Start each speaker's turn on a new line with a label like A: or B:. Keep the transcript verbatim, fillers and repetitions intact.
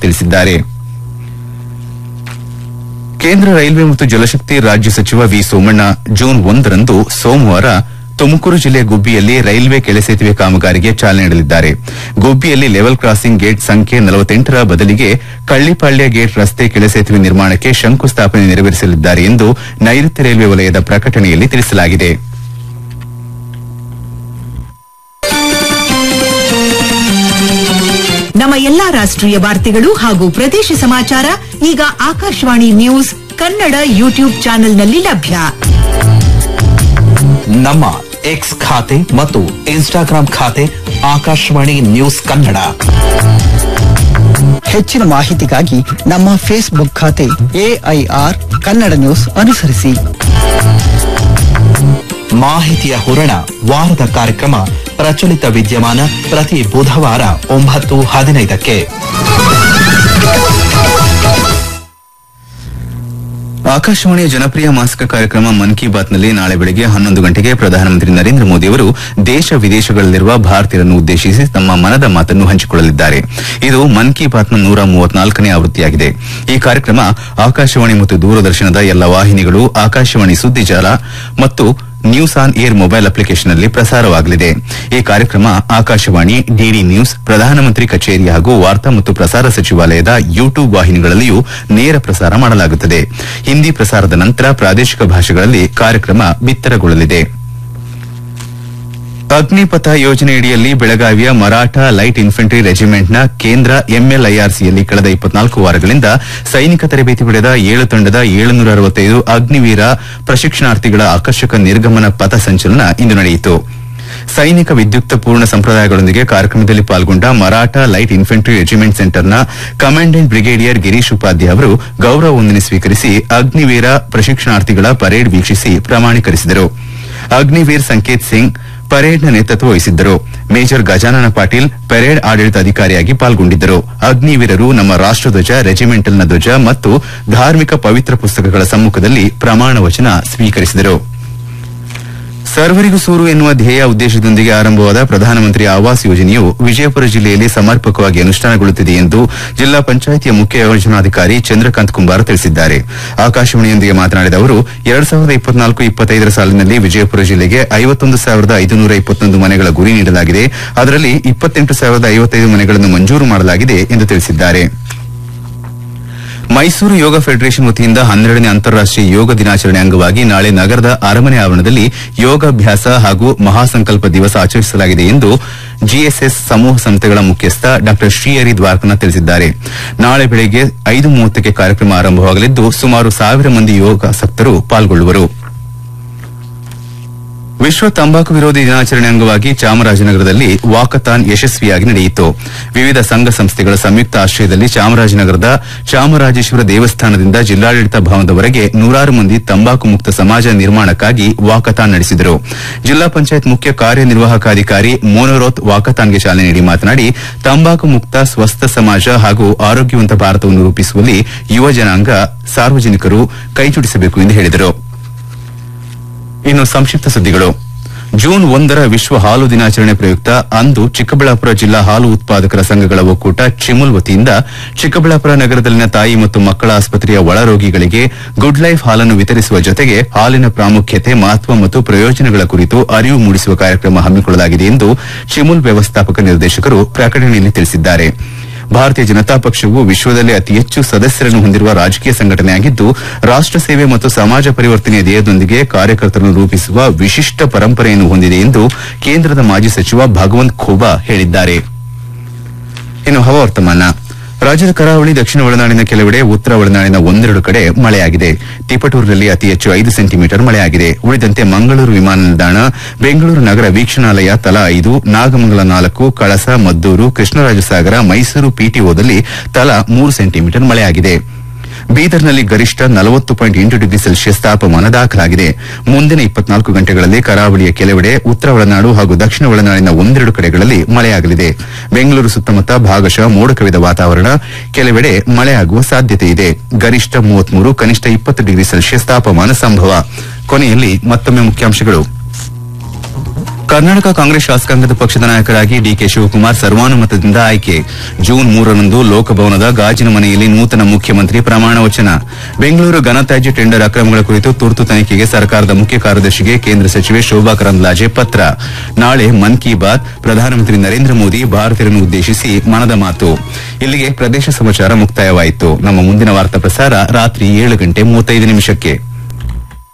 A: ತಿಳಿಸಿದ್ದಾರೆ. ಕೇಂದ್ರ ರೈಲ್ವೆ ಮತ್ತು ಜಲಶಕ್ತಿ ರಾಜ್ಯ ಸಚಿವ ವಿ ಸೋಮಣ್ಣ ಜೂನ್ ಒಂದರಂದು ಸೋಮವಾರ ತುಮಕೂರು ಜಿಲ್ಲೆಯ ಗುಬ್ಬಿಯಲ್ಲಿ ರೈಲ್ವೆ ಕೆಳಸೇತುವೆ ಕಾಮಗಾರಿಗೆ ಚಾಲನೆ ನೀಡಲಿದ್ದಾರೆ. ಗುಬ್ಬಿಯಲ್ಲಿ ಲೆವೆಲ್ ಕ್ರಾಸಿಂಗ್ ಗೇಟ್ ಸಂಖ್ಯೆ ನಲವತ್ತೆಂಟರ ಬದಲಿಗೆ ಕಳ್ಳಿಪಾಳ್ಯ ಗೇಟ್ ರಸ್ತೆ ಕೆಳಸೇತುವೆ ನಿರ್ಮಾಣಕ್ಕೆ ಶಂಕುಸ್ಥಾಪನೆ ನೆರವೇರಿಸಲಿದ್ದಾರೆ ಎಂದು ನೈಋತ್ಯ ರೈಲ್ವೆ ವಲಯದ ಪ್ರಕಟಣೆಯಲ್ಲಿ ತಿಳಿಸಲಾಗಿದೆ.
B: ನಮ್ಮ ಎಲ್ಲಾ ರಾಷ್ಟ್ರೀಯ ವಾರ್ತೆಗಳು ಹಾಗೂ ಪ್ರದೇಶ ಸಮಾಚಾರ ಈಗ ಆಕಾಶವಾಣಿ ನ್ಯೂಸ್ ಕನ್ನಡ ಯೂಟ್ಯೂಬ್ ಚಾನೆಲ್ನಲ್ಲಿ ಲಭ್ಯ.
C: ನಮ್ಮ ಎಕ್ಸ್ ಖಾತೆ ಮತ್ತು ಇನ್ಸ್ಟಾಗ್ರಾಂ ಖಾತೆ ಆಕಾಶವಾಣಿ ನ್ಯೂಸ್ ಕನ್ನಡ.
D: ಹೆಚ್ಚಿನ ಮಾಹಿತಿಗಾಗಿ ನಮ್ಮ ಫೇಸ್ಬುಕ್ ಖಾತೆ ಎಐಆರ್ ಕನ್ನಡ ನ್ಯೂಸ್ ಅನುಸರಿಸಿ.
C: ಮಾಹಿತಿಯ ಹೂರಣ ವಾರದ ಕಾರ್ಯಕ್ರಮ ಪ್ರಚಲಿತ ವಿದ್ಯಮಾನ ಪ್ರತಿ ಬುಧವಾರ ಒಂಬತ್ತು ಹದಿನೈದಕ್ಕೆ.
A: ಆಕಾಶವಾಣಿಯ ಜನಪ್ರಿಯ ಮಾಸಿಕ ಕಾರ್ಯಕ್ರಮ ಮನ್ ಕಿ ಬಾತ್ನಲ್ಲಿ ನಾಳೆ ಬೆಳಗ್ಗೆ ಹನ್ನೊಂದು ಗಂಟೆಗೆ ಪ್ರಧಾನಮಂತ್ರಿ ನರೇಂದ್ರ ಮೋದಿ ಅವರು ದೇಶ ವಿದೇಶಗಳಲ್ಲಿರುವ ಭಾರತೀಯರನ್ನು ಉದ್ದೇಶಿಸಿ ತಮ್ಮ ಮನದ ಮಾತನ್ನು ಹಂಚಿಕೊಳ್ಳಲಿದ್ದಾರೆ. ಇದು ಮನ್ ಕಿ ಬಾತ್ನ ನೂರ ಮೂವತ್ನಾಲ್ಕನೇ ಆವೃತ್ತಿಯಾಗಿದೆ. ಈ ಕಾರ್ಯಕ್ರಮ ಆಕಾಶವಾಣಿ ಮತ್ತು ದೂರದರ್ಶನದ ಎಲ್ಲ ವಾಹಿನಿಗಳು, ಆಕಾಶವಾಣಿ ಸುದ್ದಿ ಜಾಲ ಮತ್ತು ನ್ಯೂಸ್ ಆನ್ ಏರ್ ಮೊಬೈಲ್ ಅಪ್ಲಿಕೇಶನ್ನಲ್ಲಿ ಪ್ರಸಾರವಾಗಲಿದೆ. ಈ ಕಾರ್ಯಕ್ರಮ ಆಕಾಶವಾಣಿ, ಡಿಡಿ ನ್ಯೂಸ್, ಪ್ರಧಾನಮಂತ್ರಿ ಕಚೇರಿ ಹಾಗೂ ವಾರ್ತಾ ಮತ್ತು ಪ್ರಸಾರ ಸಚಿವಾಲಯದ ಯೂಟ್ಯೂಬ್ ವಾಹಿನಿಗಳಲ್ಲಿಯೂ ನೇರ ಪ್ರಸಾರ ಮಾಡಲಾಗುತ್ತದೆ. ಹಿಂದಿ ಪ್ರಸಾರದ ನಂತರ ಪ್ರಾದೇಶಿಕ ಭಾಷೆಗಳಲ್ಲಿ ಕಾರ್ಯಕ್ರಮ ಬಿತ್ತರಗೊಳ್ಳಲಿದೆ. ಅಗ್ನಿಪಥ ಯೋಜನೆಯಡಿಯಲ್ಲಿ ಬೆಳಗಾವಿಯ ಮರಾಠ ಲೈಟ್ ಇನ್ಫೆಂಟ್ರಿ ರೆಜಿಮೆಂಟ್ನ ಕೇಂದ್ರ ಎಂಎಲ್ಐಆರ್ಸಿಯಲ್ಲಿ ಕಳೆದ ಇಪ್ಪತ್ನಾಲ್ಕು ವಾರಗಳಿಂದ ಸೈನಿಕ ತರಬೇತಿ ಪಡೆದ ಏಳು ತಂಡದ ಏಳುನೂರ ಅರವತ್ತೈದು ಅಗ್ನಿವೀರ ಪ್ರಶಿಕ್ಷಣಾರ್ಥಿಗಳ ಆಕರ್ಷಕ ನಿರ್ಗಮನ ಪಥ ಸಂಚಲನ ಇಂದು ನಡೆಯಿತು. ಸೈನಿಕ ವಿದ್ಯುಕ್ತ ಪೂರ್ಣ ಸಂಪ್ರದಾಯಗಳೊಂದಿಗೆ ಕಾರ್ಯಕ್ರಮದಲ್ಲಿ ಪಾಲ್ಗೊಂಡ Maratha light infantry regiment ಸೆಂಟರ್ನ commandant brigadier Girish Upadhyaya ಅವರು ಗೌರವ ವಂದನೆ ಸ್ವೀಕರಿಸಿ ಅಗ್ನಿವೀರ ಪ್ರಶಿಕ್ಷಣಾರ್ಥಿಗಳ ಪರೇಡ್ ವೀಕ್ಷಿಸಿ ಪ್ರಮಾಣೀಕರಿಸಿದರು. ಅಗ್ನಿವೀರ್ ಸಂಕೇತ್ ಸಿಂಗ್ ಪರೇಡ್ನ ನೇತೃತ್ವ ವಹಿಸಿದ್ದರು. ಮೇಜರ್ ಗಜಾನನ ಪಾಟೀಲ್ ಪರೇಡ್ ಆಡಳಿತ ಅಧಿಕಾರಿಯಾಗಿ ಪಾಲ್ಗೊಂಡಿದ್ದರು. ಅಗ್ನಿವೀರರು ನಮ್ಮ ರಾಷ್ಟಧ್ವಜ, ರೆಜಿಮೆಂಟಲ್ನ ಧ್ವಜ ಮತ್ತು ಧಾರ್ಮಿಕ ಪವಿತ್ರ ಪುಸ್ತಕಗಳ ಸಮ್ಮುಖದಲ್ಲಿ ಪ್ರಮಾಣ ವಚನ ಸ್ವೀಕರಿಸಿದರು. ಸರ್ವರಿಗೂ ಸೂರು ಎನ್ನುವ ಧ್ಯೇಯ ಉದ್ದೇಶದೊಂದಿಗೆ ಆರಂಭವಾದ ಪ್ರಧಾನಮಂತ್ರಿ ಆವಾಸ್ ಯೋಜನೆಯು ವಿಜಯಪುರ ಜಿಲ್ಲೆಯಲ್ಲಿ ಸಮರ್ಪಕವಾಗಿ ಅನುಷ್ಠಾನಗೊಳ್ಳುತ್ತಿದೆ ಎಂದು ಜಿಲ್ಲಾ ಪಂಚಾಯಿತಿಯ ಮುಖ್ಯ ಯೋಜನಾಧಿಕಾರಿ ಚಂದ್ರಕಾಂತ್ ಕುಂಬಾರ ತಿಳಿಸಿದ್ದಾರೆ. ಆಕಾಶವಾಣಿಯೊಂದಿಗೆ ಮಾತನಾಡಿದ ಅವರು, ಎರಡ್ ಸಾವಿರದ ಇಪ್ಪತ್ನಾಲ್ಕು ಇಪ್ಪತ್ತೈದರ ಸಾಲಿನಲ್ಲಿ ವಿಜಯಪುರ ಜಿಲ್ಲೆಗೆ ಐವತ್ತೊಂದು ಸಾವಿರದ ಐದುನೂರ ಇಪ್ಪತ್ತೊಂದು ಮನೆಗಳ ಗುರಿ ನೀಡಲಾಗಿದೆ. ಅದರಲ್ಲಿ ಇಪ್ಪತ್ತೆಂಟು ಸಾವಿರದ ಐವತ್ತೈದು ಮನೆಗಳನ್ನು ಮಂಜೂರು ಮಾಡಲಾಗಿದೆ ಎಂದು ತಿಳಿಸಿದ್ದಾರೆ. ಮೈಸೂರು ಯೋಗ ಫೆಡರೇಷನ್ ವತಿಯಿಂದ ಹನ್ನೆರಡನೇ ಅಂತಾರಾಷ್ಟೀಯ ಯೋಗ ದಿನಾಚರಣೆ ಅಂಗವಾಗಿ ನಾಳೆ ನಗರದ ಅರಮನೆ ಆವರಣದಲ್ಲಿ ಯೋಗಾಭ್ಯಾಸ ಹಾಗೂ ಮಹಾಸಂಕಲ್ಪ ದಿವಸ ಆಚರಿಸಲಾಗಿದೆ ಎಂದು ಜಿಎಸ್ಎಸ್ ಸಮೂಹ ಸಂಸ್ಥೆಗಳ ಮುಖ್ಯಸ್ಥ ಡಾ ಶ್ರೀಹರಿ ದ್ವಾರಕನಾಥ್ ತಿಳಿಸಿದ್ದಾರೆ. ನಾಳೆ ಬೆಳಗ್ಗೆ ಐದು ಮೂವತ್ತಕ್ಕೆ ಕಾರ್ಯಕ್ರಮ ಆರಂಭವಾಗಲಿದ್ದು ಸುಮಾರು ಸಾವಿರ ಮಂದಿ ಯೋಗಾಸಕ್ತರು ಪಾಲ್ಗೊಳ್ಳುವರು. ವಿಶ್ವ ತಂಬಾಕು ವಿರೋಧಿ ದಿನಾಚರಣೆ ಅಂಗವಾಗಿ ಚಾಮರಾಜನಗರದಲ್ಲಿ ವಾಕಥಾನ್ ಯಶಸ್ವಿಯಾಗಿ ನಡೆಯಿತು. ವಿವಿಧ ಸಂಘ ಸಂಸ್ಥೆಗಳ ಸಂಯುಕ್ತ ಆಶ್ರಯದಲ್ಲಿ ಚಾಮರಾಜನಗರದ ಚಾಮರಾಜೇಶ್ವರ ದೇವಸ್ಥಾನದಿಂದ ಜಿಲ್ಲಾಡಳಿತ ಭವನದವರೆಗೆ ನೂರಾರು ಮಂದಿ ತಂಬಾಕು ಮುಕ್ತ ಸಮಾಜ ನಿರ್ಮಾಣಕ್ಕಾಗಿ ವಾಕಥಾನ್ ನಡೆಸಿದರು. ಜಿಲ್ಲಾ ಪಂಚಾಯತ್ ಮುಖ್ಯ ಕಾರ್ಯನಿರ್ವಾಹಕಾಧಿಕಾರಿ ಮೋನೋರೋತ್ ವಾಕಥಾನ್ಗೆ ಚಾಲನೆ ನೀಡಿ ಮಾತನಾಡಿ, ತಂಬಾಕು ಮುಕ್ತ ಸ್ವಸ್ಥ ಸಮಾಜ ಹಾಗೂ ಆರೋಗ್ಯವಂತ ಭಾರತವನ್ನು ರೂಪಿಸುವಲ್ಲಿ ಯುವ ಜನಾಂಗ, ಸಾರ್ವಜನಿಕರು ಕೈಜೋಡಿಸಬೇಕು ಎಂದು ಹೇಳಿದರು. ಇನ್ನು ಸಂಕ್ಷಿಪ್ತ ಸುದ್ದಿಗಳು. ಜೂನ್ ಒಂದರ ವಿಶ್ವ ಹಾಲು ದಿನಾಚರಣೆ ಪ್ರಯುಕ್ತ ಅಂದು ಚಿಕ್ಕಬಳ್ಳಾಪುರ ಜಿಲ್ಲಾ ಹಾಲು ಉತ್ಪಾದಕರ ಸಂಘಗಳ ಒಕ್ಕೂಟ ಚಿಮುಲ್ ವತಿಯಿಂದ ಚಿಕ್ಕಬಳ್ಳಾಪುರ ನಗರದಲ್ಲಿನ ತಾಯಿ ಮತ್ತು ಮಕ್ಕಳ ಆಸ್ಪತ್ರೆಯ ಒಳರೋಗಿಗಳಿಗೆ ಗುಡ್ ಲೈಫ್ ಹಾಲನ್ನು ವಿತರಿಸುವ ಜೊತೆಗೆ ಹಾಲಿನ ಪ್ರಾಮುಖ್ಯತೆ, ಮಹತ್ವ ಮತ್ತು ಪ್ರಯೋಜನಗಳ ಕುರಿತು ಅರಿವು ಮೂಡಿಸುವ ಕಾರ್ಯಕ್ರಮ ಹಮ್ಮಿಕೊಳ್ಳಲಾಗಿದೆ ಎಂದು ಚಿಮುಲ್ ವ್ಯವಸ್ಥಾಪಕ ನಿರ್ದೇಶಕರು ಪ್ರಕಟಣೆಯಲ್ಲಿ ತಿಳಿಸಿದ್ದಾರೆ. ಭಾರತೀಯ ಜನತಾ ಪಕ್ಷವು ವಿಶ್ವದಲ್ಲೇ ಅತಿ ಹೆಚ್ಚು ಸದಸ್ಯರನ್ನು ಹೊಂದಿರುವ ರಾಜಕೀಯ ಸಂಘಟನೆಯಾಗಿದ್ದು, ರಾಷ್ಟ ಸೇವೆ ಮತ್ತು ಸಮಾಜ ಪರಿವರ್ತನೆಯ ಧ್ಯೇಯದೊಂದಿಗೆ ಕಾರ್ಯಕರ್ತರನ್ನು ರೂಪಿಸುವ ವಿಶಿಷ್ಟ ಪರಂಪರೆಯನ್ನು ಹೊಂದಿದೆ ಎಂದು ಕೇಂದ್ರದ ಮಾಜಿ ಸಚಿವ ಭಗವಂತ್ ಖೂಬಾ ಹೇಳಿದ್ದಾರೆ. ಇನ್ನು ಹವಾವರ್ತಮಾನ. ರಾಜ್ಯದ ಕರಾವಳಿ, ದಕ್ಷಿಣ ಒಳನಾಡಿನ ಕೆಲವೆಡೆ, ಉತ್ತರ ಒಳನಾಡಿನ ಒಂದೆರಡು ಕಡೆ ಮಳೆಯಾಗಿದೆ. ತಿಪಟೂರಿನಲ್ಲಿ ಅತಿ ಹೆಚ್ಚು ಐದು ಸೆಂಟಿಮೀಟರ್ ಮಳೆಯಾಗಿದೆ. ಉಳಿದಂತೆ ಮಂಗಳೂರು ವಿಮಾನ ನಿಲ್ದಾಣ, ಬೆಂಗಳೂರು ನಗರ ವೀಕ್ಷಣಾಲಯ ತಲಾ ಐದು, ನಾಗಮಂಗಲ ನಾಲ್ಕು, ಕಳಸ, ಮದ್ದೂರು, ಕೃಷ್ಣರಾಜಸಾಗರ, ಮೈಸೂರು ಪಿಟಿಒದಲ್ಲಿ ತಲಾ ಮೂರು ಸೆಂಟಿಮೀಟರ್ ಮಳೆಯಾಗಿದೆ. ಬೀದರ್ನಲ್ಲಿ ಗರಿಷ್ಠ ನಲವತ್ತು ಪಾಯಿಂಟ್ ಎಂಟು ಡಿಗ್ರಿ ಸೆಲ್ಸಿಯಸ್ ತಾಪಮಾನ ದಾಖಲಾಗಿದೆ. ಮುಂದಿನ ಇಪ್ಪತ್ನಾಲ್ಕು ಗಂಟೆಗಳಲ್ಲಿ ಕರಾವಳಿಯ ಕೆಲವೆಡೆ, ಉತ್ತರ ಒಳನಾಡು ಹಾಗೂ ದಕ್ಷಿಣ ಒಳನಾಡಿನ ಒಂದೆರಡು ಕಡೆಗಳಲ್ಲಿ ಮಳೆಯಾಗಲಿದೆ. ಬೆಂಗಳೂರು ಸುತ್ತಮುತ್ತ ಭಾಗಶಃ ಮೋಡ ಕವಿದ ವಾತಾವರಣ, ಕೆಲವೆಡೆ ಮಳೆಯಾಗುವ ಸಾಧ್ಯತೆ ಇದೆ. ಗರಿಷ್ಠ ಮೂವತ್ಮೂರು, ಕನಿಷ್ಠ ಇಪ್ಪತ್ತು ಡಿಗ್ರಿ ಸೆಲ್ಸಿಯಸ್ ತಾಪಮಾನ ಸಂಭವ. ಕೊನೆಯಲ್ಲಿ ಮತ್ತೊಮ್ಮೆ ಮುಖ್ಯಾಂಶಗಳು. ಕರ್ನಾಟಕ ಕಾಂಗ್ರೆಸ್ ಶಾಸಕಾಂಗದ ಪಕ್ಷದ ನಾಯಕರಾಗಿ ಡಿಕೆ ಶಿವಕುಮಾರ್ ಸರ್ವಾನುಮತದಿಂದ ಆಯ್ಕೆ. ಜೂನ್ ಮೂರರಂದು ಲೋಕಭವನದ ಗಾಜಿನ ಮನೆಯಲ್ಲಿ ನೂತನ ಮುಖ್ಯಮಂತ್ರಿ ಪ್ರಮಾಣ ವಚನ. ಬೆಂಗಳೂರು ಘನತ್ಯಾಜ್ಯ ಟೆಂಡರ್ ಅಕ್ರಮಗಳ ಕುರಿತು ತುರ್ತು ತನಿಖೆಗೆ ಸರ್ಕಾರದ ಮುಖ್ಯ ಕಾರ್ಯದರ್ಶಿಗೆ ಕೇಂದ್ರ ಸಚಿವೆ ಶೋಭಾ ಕರಂದ್ಲಾಜೆ ಪತ್ರ. ನಾಳೆ ಮನ್ ಕಿ ಬಾತ್, ಪ್ರಧಾನಮಂತ್ರಿ ನರೇಂದ್ರ ಮೋದಿ ಭಾರತೀಯರನ್ನು ಉದ್ದೇಶಿಸಿ ಮನದ ಮಾತು. ಇಲ್ಲಿಗೆ ಪ್ರದೇಶ ಸಮಾಚಾರ ಮುಕ್ತಾಯವಾಯಿತು. ನಮ್ಮ ಮುಂದಿನ ವಾರ್ತಾ ಪ್ರಸಾರ ರಾತ್ರಿ ಏಳು ಗಂಟೆ ಮೂವತ್ತೈದು ನಿಮಿಷಕ್ಕೆ.